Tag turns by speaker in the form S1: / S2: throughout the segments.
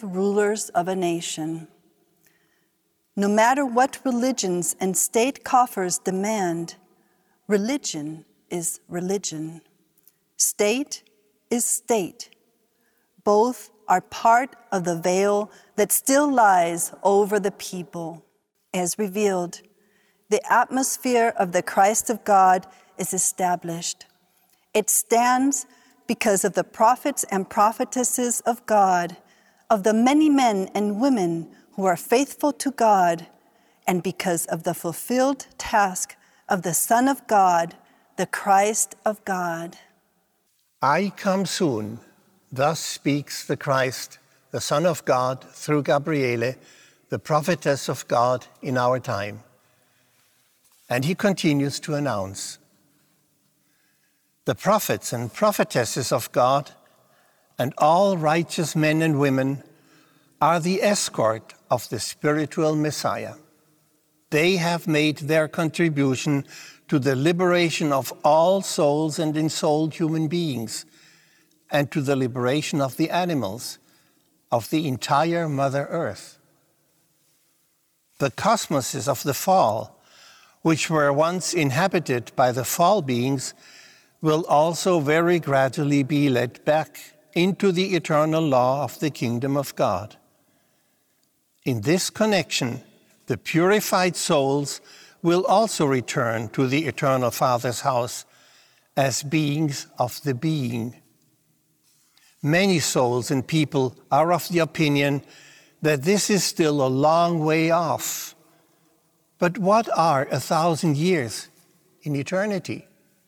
S1: effective rulers of a nation. No matter what religions and state coffers demand, religion is religion. State is state. Both are part of the veil that still lies over the people. As revealed, the atmosphere of the Christ of God is established. It stands because of the prophets and prophetesses of God, of the many men and women who are faithful to God, and because of the fulfilled task of the Son of God, the Christ of God.
S2: I come soon, thus speaks the Christ, the Son of God, through Gabriele, the prophetess of God in our time. And he continues to announce, the prophets and prophetesses of God and all righteous men and women are the escort of the spiritual Messiah. They have made their contribution to the liberation of all souls and ensouled human beings, and to the liberation of the animals, of the entire Mother Earth. The cosmoses of the fall, which were once inhabited by the fall beings, will also very gradually be led back into the eternal law of the kingdom of God. In this connection, the purified souls will also return to the eternal Father's house as beings of the being. Many souls and people are of the opinion that this is still a long way off. But what are 1,000 years in eternity?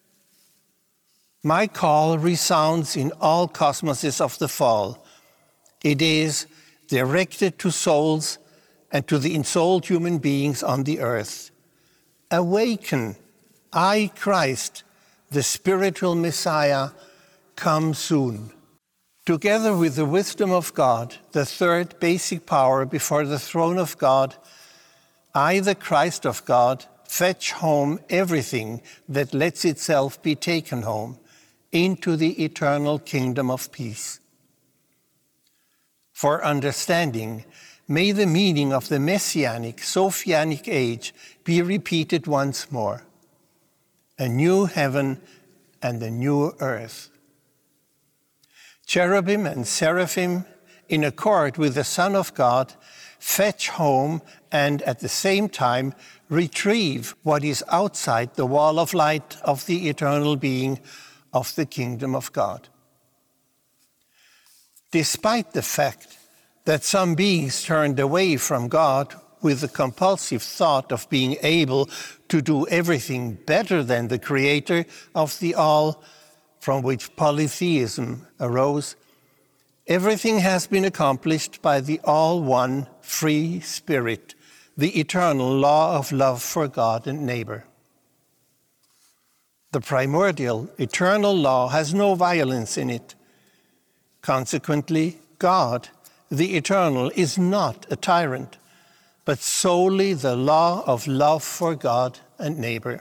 S2: My call resounds in all cosmoses of the fall. It is directed to souls and to the ensouled human beings on the earth. Awaken, I, Christ, the spiritual Messiah, come soon. Together with the wisdom of God, the third basic power before the throne of God, I, the Christ of God, fetch home everything that lets itself be taken home into the eternal kingdom of peace. For understanding, may the meaning of the Messianic, Sophianic age be repeated once more. A new heaven and a new earth. Cherubim and seraphim, in accord with the Son of God, fetch home and at the same time retrieve what is outside the wall of light of the eternal being of the kingdom of God. Despite the fact that some beings turned away from God with the compulsive thought of being able to do everything better than the Creator of the all, from which polytheism arose, everything has been accomplished by the all-one free Spirit, the eternal law of love for God and neighbor. The primordial, eternal law has no violence in it. Consequently, God, the eternal, is not a tyrant, but solely the law of love for God and neighbor.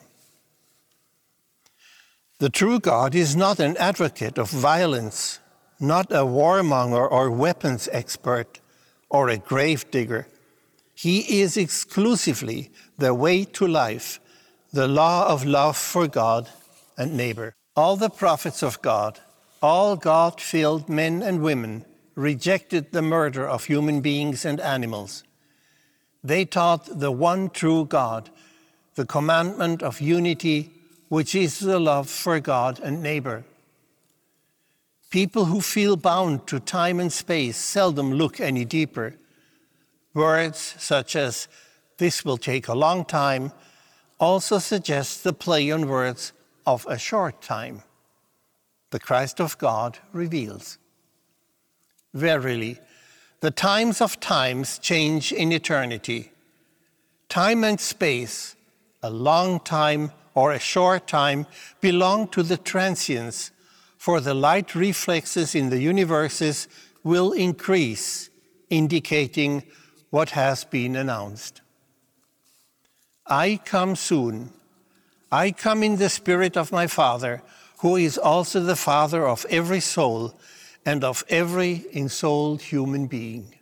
S2: The true God is not an advocate of violence, not a warmonger or weapons expert, or a grave digger. He is exclusively the way to life, the law of love for God and neighbor. All the prophets of God, all God-filled men and women, rejected the murder of human beings and animals. They taught the one true God, the commandment of unity, which is the love for God and neighbor. People who feel bound to time and space seldom look any deeper. Words such as, "this will take a long time," also suggest the play on words of a short time. The Christ of God reveals. Verily, the times of times change in eternity. Time and space, a long time or a short time, belong to the transients, for the light reflexes in the universes will increase, indicating what has been announced. I come soon. I come in the Spirit of my Father, who is also the Father of every soul and of every ensouled human being.